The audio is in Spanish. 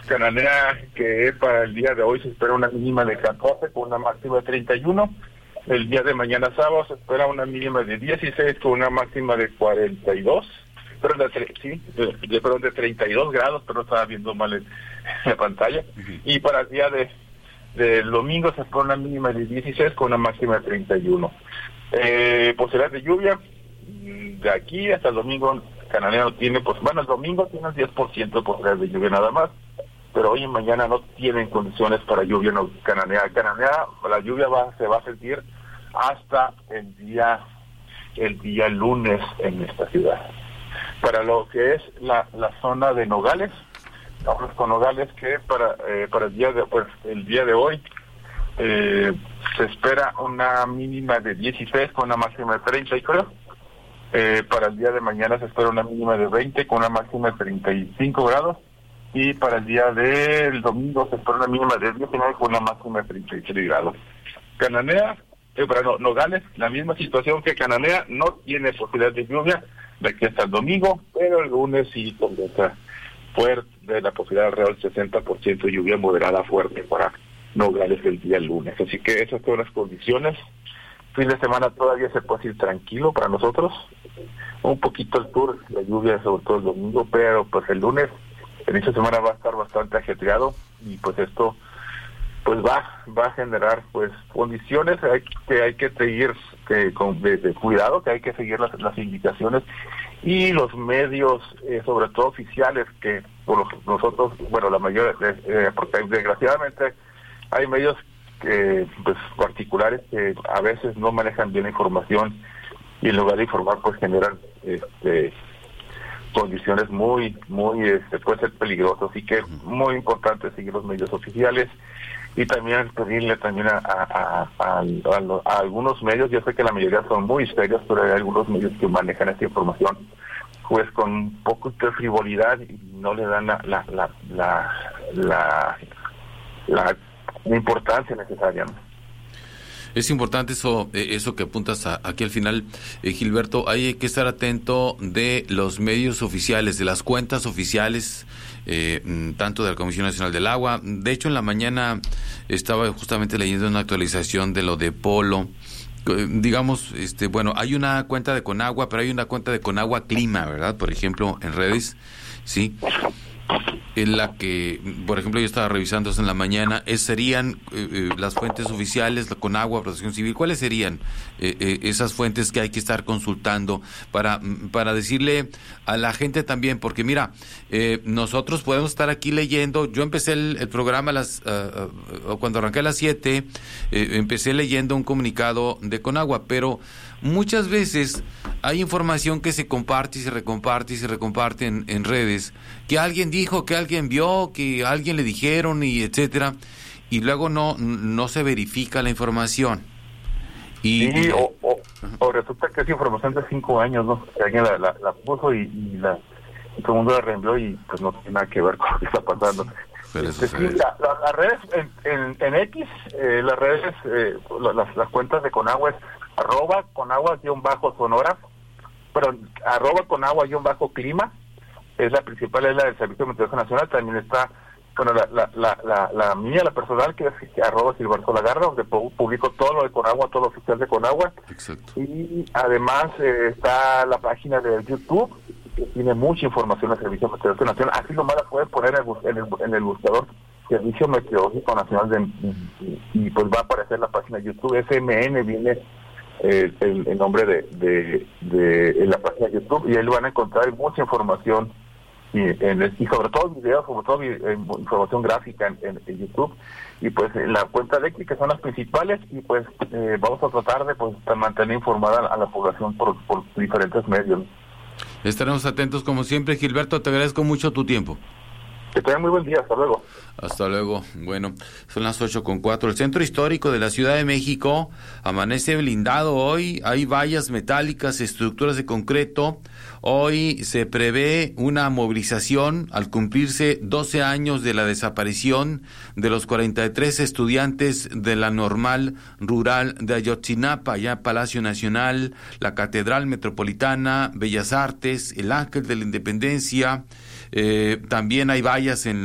Cananea, que para el día de hoy se espera una mínima de 14 con una máxima de 31. El día de mañana sábado se espera una mínima de 16 con una máxima de 42. Perdón, de 32 grados, pero estaba viendo mal en la pantalla. Y para el día del domingo se espera una mínima de 16 con una máxima de 31. Posibilidad de lluvia, de aquí hasta el domingo, Cananea no tiene, el domingo tiene el 10% de posibilidad de lluvia nada más, pero hoy y mañana no tienen condiciones para lluvia en Cananea. La lluvia se va a sentir hasta el día lunes en esta ciudad. Para lo que es la zona de Nogales, vamos con Nogales, que para el día de hoy se espera una mínima de 16 con una máxima de 30, creo. Para el día de mañana se espera una mínima de 20 con una máxima de 35 grados. Y para el día del domingo se espera una mínima de 19 con una máxima de 33 grados. Nogales, la misma situación que Cananea, no tiene posibilidad de lluvia de aquí hasta el domingo, pero el lunes sí comienza fuerte de la posibilidad alrededor del 60% de lluvia moderada fuerte para Nogales el día lunes. Así que esas son las condiciones. Fin de semana todavía se puede ir tranquilo para nosotros. Un poquito el sur, la lluvia sobre todo el domingo, pero pues el lunes, el inicio de semana va a estar bastante ajetreado y pues esto pues va a generar pues condiciones que hay que seguir de cuidado, que hay que seguir las indicaciones y los medios, sobre todo oficiales, que por nosotros, la mayoría, porque desgraciadamente hay medios pues particulares que a veces no manejan bien la información y en lugar de informar pues generan condiciones muy puede ser peligroso, así que es muy importante seguir los medios oficiales y también pedirle también a algunos medios. Yo sé que la mayoría son muy serios, pero hay algunos medios que manejan esta información pues con un poco de frivolidad y no le dan la importancia necesaria, ¿no? Es importante eso que apuntas aquí al final, Gilberto. Hay que estar atento de los medios oficiales, de las cuentas oficiales, tanto de la Comisión Nacional del Agua. De hecho, en la mañana estaba justamente leyendo una actualización de lo de Polo. Digamos, hay una cuenta de Conagua, pero hay una cuenta de Conagua Clima, ¿verdad? Por ejemplo, en redes, sí. En la que, por ejemplo, yo estaba revisando eso en la mañana, serían las fuentes oficiales, la Conagua, Protección Civil. ¿Cuáles serían esas fuentes que hay que estar consultando para decirle a la gente también? Porque mira, nosotros podemos estar aquí leyendo. Yo empecé el programa cuando arranqué a las 7, empecé leyendo un comunicado de Conagua, pero muchas veces hay información que se comparte y se recomparte en redes, que alguien dijo, que alguien vio, que a alguien le dijeron y etcétera, y luego no se verifica la información. O resulta que es información de 5 años, ¿no? Que alguien la puso y todo el mundo la reenvió y pues no tiene nada que ver con lo que está pasando. Pero las redes en X, las redes, las cuentas de Conagua es @Conagua_Sonora, pero @Conagua_Clima es la principal, es la del Servicio Meteorológico Nacional. También está la mía, la personal, que es @Gilberto Lagarda, donde publico todo lo de Conagua, todo lo oficial de Conagua. Exacto. Y además está la página de YouTube, que tiene mucha información del Servicio Meteorológico Nacional. Así nomás la pueden poner en el buscador Servicio Meteorológico Nacional y pues va a aparecer la página de YouTube. SMN viene el nombre de la página de YouTube, y ahí van a encontrar mucha información y sobre todo videos, sobre todo información gráfica en YouTube, y pues la cuenta de X, que son las principales, y pues vamos a tratar de mantener informada a la población por diferentes medios. Estaremos atentos como siempre, Gilberto. Te agradezco mucho tu tiempo. Que tengan muy buen día. Hasta luego. Hasta luego. Bueno, son las 8:04. El Centro Histórico de la Ciudad de México amanece blindado hoy. Hay vallas metálicas, estructuras de concreto. Hoy se prevé una movilización al cumplirse 12 años de la desaparición de los 43 estudiantes de la Normal Rural de Ayotzinapa, allá Palacio Nacional, la Catedral Metropolitana, Bellas Artes, el Ángel de la Independencia. También hay vallas en